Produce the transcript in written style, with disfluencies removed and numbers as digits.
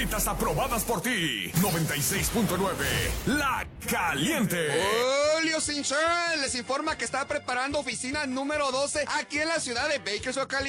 favoritas aprobadas por ti. 96.9, La Caliente. Julio Cinchón les informa que está preparando oficina número 12 aquí en la ciudad de Bakersfield, California.